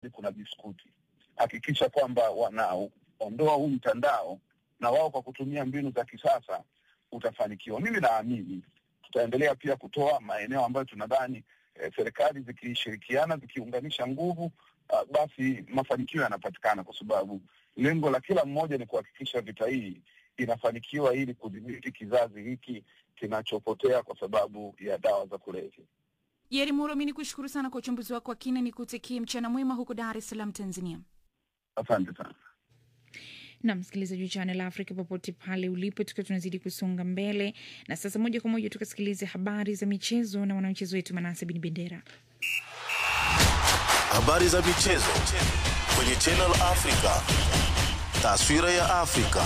mandazi, kuna biskuti. Hakikisha kwamba wanaondoa huu mtandao, na wao kwa kutumia mbinu za kisasa utafanikiwa. Mimi naamini tutaendelea pia kutoa maeneo ambayo tunadhani serikali zikishirikiana, zikiunganisha nguvu, basi mafanikio yanapatikana, kwa sababu lengo la kila mmoja ni kuhakikisha vita hii inafanikiwa ili kudhibiti kizazi hiki kinachopotea kwa sababu ya dawa za kulevya. Yeri Muro, mimi nikushukuru sana kwa uchambuzi wako wa kina, nikutakie mchana mwema huko Dar es Salaam, Tanzania. Asante sana. Na msikilizaji wa Channel Africa popote pale ulipo, tukiwa tunazidi kusonga mbele, na sasa moja kwa moja tukasikilize habari za michezo na mwanamichezo wetu Manase Bin Bendera. Habari za michezo kwenye Channel Africa. Taswira ya Afrika.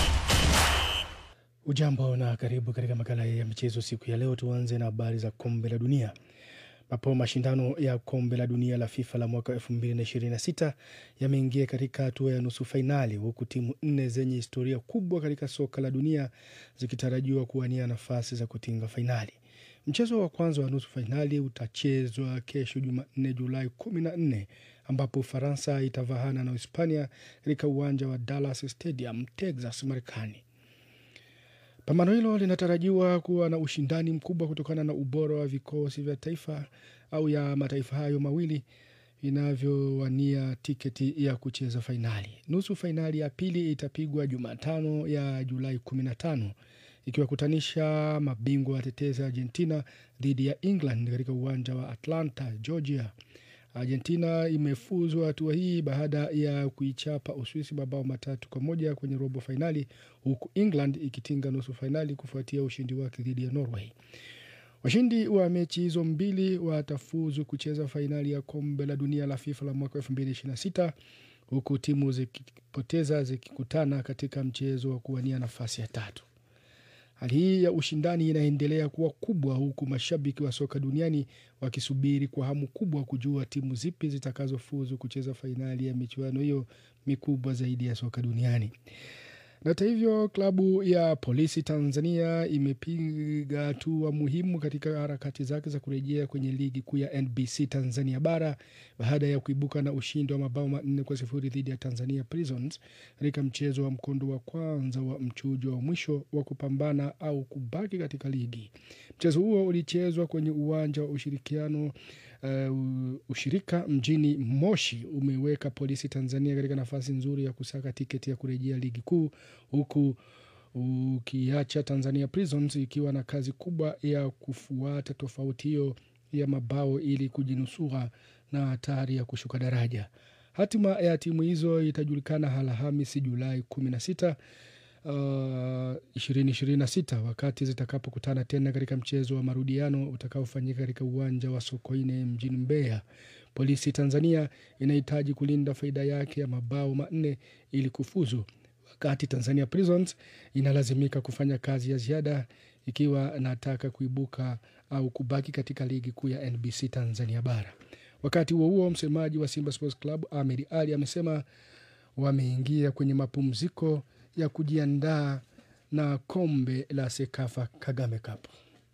Ujambo na karibu katika makala ya michezo siku ya leo. Tuanze na habari za kombe la dunia. Mapo mashindano ya kombe la dunia la FIFA la mwaka 2026 yameingia katika hatua ya nusu fainali, huku timu 4 zenye historia kubwa katika soka la dunia zikitarajiwa kuwania nafasi za kutinga fainali. Mchezo wa kwanza wa nusu fainali utachezwa kesho Jumanne Julai 14, ambapo Ufaransa itavahana na Hispania katika uwanja wa Dallas Stadium, Texas, Marekani. Pambano hilo linatarajiwa kuwa na ushindani mkubwa kutokana na ubora wa vikosi vya taifa au ya mataifa hayo mawili vinavyowania tiketi ya kucheza fainali. Nusu fainali ya pili itapigwa Jumatano ya Julai 15, ikiwakutanisha mabingwa watetezi Argentina dhidi ya England katika uwanja wa Atlanta, Georgia. Argentina imefuzu hatua hii baada ya kuichapa Uswisi mabao 3-1 kwenye robo fainali, huku England ikitinga nusu fainali kufuatia ushindi wake dhidi ya Norway. Washindi wa mechi hizo mbili watafuzu kucheza fainali ya kombe la dunia la FIFA la mwaka 2026, huku timu zikipoteza zikikutana katika mchezo wa kuwania nafasi ya 3. Hali hii ya ushindani inaendelea kuwa kubwa, huku mashabiki wa soka duniani wakisubiri kwa hamu kubwa kujua timu zipi zitakazofuzu kucheza fainali ya michuano hiyo mikubwa zaidi ya soka duniani. Na hata hivyo, klabu ya Polisi Tanzania imepiga hatua muhimu katika harakati zake za kurejea kwenye ligi kuu ya NBC Tanzania Bara baada ya kuibuka na ushindi wa mabao 4-0 dhidi ya Tanzania Prisons katika mchezo wa mkondo wa kwanza wa mchujo wa mwisho wa kupambana au kubaki katika ligi. Mchezo huo ulichezwa kwenye uwanja wa ushirika mjini Moshi. Umeweka Polisi Tanzania katika nafasi nzuri ya kusaka tiketi ya kurejea ligi kuu, huku ukiacha Tanzania Prisons ikiwa na kazi kubwa ya kufuata tofauti hiyo ya mabao ili kujinusura na hatari ya kushuka daraja. Hatima ya timu hizo itajulikana Alhamisi Julai 16, 2026 wakati zitakapokutana tena katika mchezo wa marudiano utakaofanyika katika uwanja wa Sokoine mjini Mbeya. Polisi Tanzania inahitaji kulinda faida yake ya mabao 4 ili kufuzu, wakati Tanzania Prisons inalazimika kufanya kazi ya ziada ikiwa inataka kuibuka au kubaki katika ligi kuu ya NBC Tanzania Bara. Wakati huo msemaji wa Simba Sports Club Ahmed Ali amesema wameingia kwenye mapumziko ya kujiandaa na kombe la Sekafa Kagame Cup.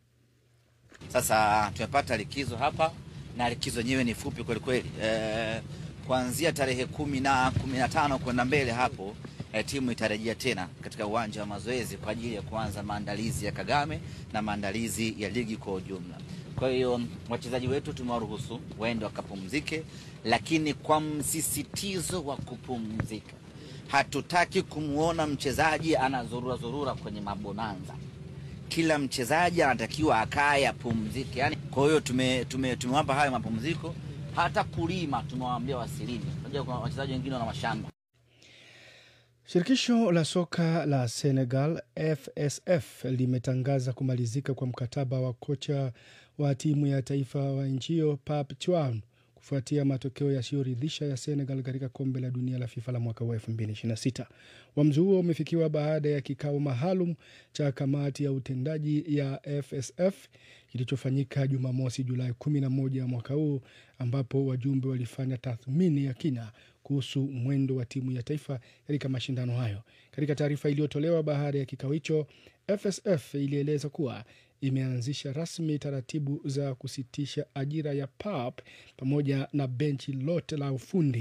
Sasa tumepata likizo hapa, na likizo yenyewe ni fupi kweli kweli. Kuanzia tarehe 10 na 15 kwenda mbele hapo, timu itarejea tena katika uwanja wa mazoezi kwa ajili ya kuanza maandalizi ya Kagame na maandalizi ya ligi kwa ujumla. Kwa hiyo wachezaji wetu tumewaruhusu waende wakapumzike, lakini kwa msisitizo wa kupumzika. Hatutaki kumuona mchezaji anazurura kwenye mabonanza. Kila mchezaji anatakiwa akae apumzike. Yani, kwa hiyo tumewapa hayo mapumziko. Hata kulima tumewaambia wasilime. Unajua kuna wachezaji wengine wana mashamba. Shirikisho la soka la Senegal FSF limetangaza kumalizika kwa mkataba wa kocha wa timu ya taifa wa nchi hiyo Pape Thiaw kufuatia matokeo yasiyoridhisha ya Senegal katika kombe la dunia la FIFA la mwaka wa 2026. Uamuzi huo umefikiwa baada ya kikao maalum cha kamati ya utendaji ya FSF kilichofanyika Jumamosi Julai 11 mwaka huu, ambapo wajumbe walifanya tathmini ya kina kuhusu mwendo wa timu ya taifa katika mashindano hayo. Katika taarifa iliyotolewa baada ya kikao hicho, FSF ilieleza kuwa imeanzisha rasmi taratibu za kusitisha ajira ya Pape pamoja na benchi lote la ufundi